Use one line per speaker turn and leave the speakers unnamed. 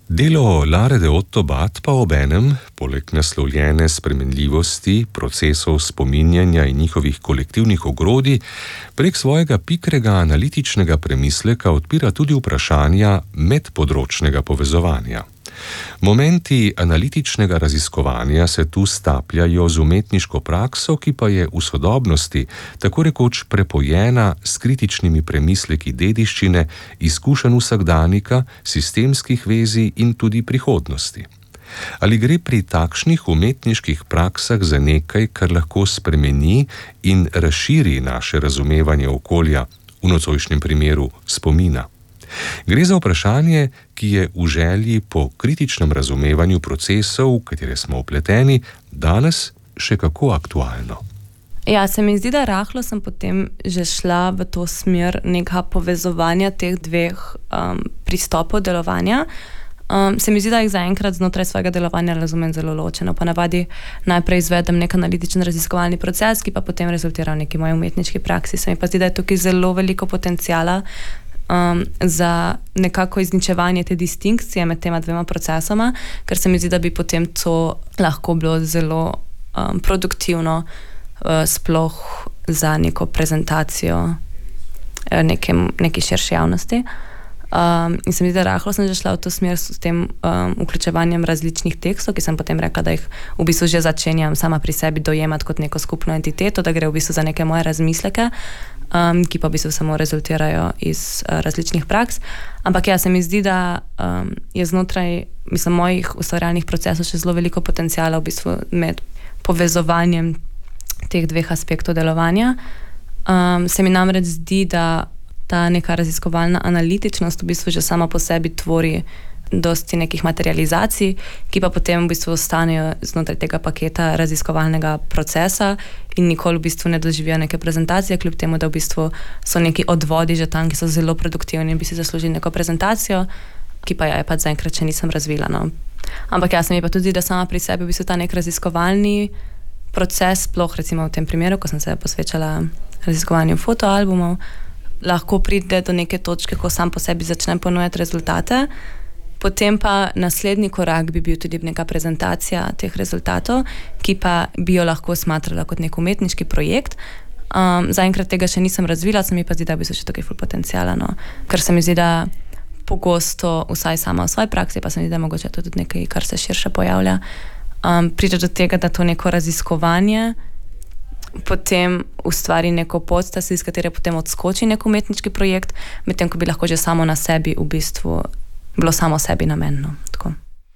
Delo Lare de Otto-Bat pa obenem, poleg naslovljene spremenljivosti, procesov spominjanja in njihovih kolektivnih ogrodij, prek svojega pikrega analitičnega premisleka odpira tudi vprašanja medpodročnega povezovanja. Momenti analitičnega raziskovanja se tu stapljajo z umetniško prakso, ki pa je v sodobnosti tako rekoč prepojena s kritičnimi premisleki dediščine, izkušenj vsakdanika, sistemskih vezij in tudi prihodnosti. Ali gre pri takšnih umetniških praksah za nekaj, kar lahko spremeni in razširi naše razumevanje okolja, v nocojšnjem primeru spomina? Gre za vprašanje, ki je v želji po kritičnem razumevanju procesov, v katere smo vpleteni, danes še kako aktualno.
Ja, se mi zdi, da rahlo sem potem že šla v to smer nekega povezovanja teh dveh pristopov delovanja. Se mi zdi, da jih zaenkrat znotraj svojega delovanja razumem zelo ločeno. Ponavadi najprej izvedem nek analitičen raziskovalni proces, ki pa potem rezultira v neki moji umetniški praksi. Se mi pa zdi, da je tukaj zelo veliko potenciala za nekako izničevanje te distinkcije med tema dvema procesoma, ker se mi zdi, da bi potem to lahko bilo zelo produktivno sploh za neko prezentacijo neki širši javnosti. In se mi zdi, da rahlo sem že šla v to smer s tem vključevanjem različnih tekstov, ki sem potem rekla, da jih v bistvu že začenjam sama pri sebi dojemati kot neko skupno entiteto, da gre v bistvu za neke moje razmisleke, ki pa v bistvu samo rezultirajo iz različnih praks. Ampak ja, se mi zdi, da je znotraj mojih ustvarjalnih procesov še zelo veliko potenciala v bistvu med povezovanjem teh dveh aspektov delovanja. Se mi namreč zdi, da ta neka raziskovalna analitičnost v bistvu že sama po sebi tvori dosti nekih materializacij, ki pa potem v bistvu ostanejo znotraj tega paketa raziskovalnega procesa in nikoli v bistvu ne doživijo neke prezentacije, kljub temu, da v bistvu so neki odvodi že tam, ki so zelo produktivni in bi si zaslužili neko prezentacijo, ki pa ja, pač zaenkrat še nisem razvila. No. Ampak ja, se mi pa tudi, da sama pri sebi v bistvu ta nek raziskovalni proces, sploh recimo v tem primeru, ko sem se posvečala raziskovanju fotoalbumov, lahko pride do neke točke, ko sam po sebi začnem ponujati rezultate. Potem pa naslednji korak bi bil tudi neka prezentacija teh rezultatov, ki pa bi jo lahko smatrala kot nek umetniški projekt. Zaenkrat tega še nisem razvila, se mi pa zdi, da bi se še tukaj ful potenciala, no. Ker se mi zdi, da pogosto, vsaj sama v svoji praksi, pa se mi zdi, da mogoče tudi nekaj, kar se širše pojavlja, pride do tega, da to neko raziskovanje potem ustvari neko podstas, iz katere potem odskoči nek umetniški projekt, medtem ko bi lahko že samo na sebi v bistvu bilo samo sebi namenno. Tako.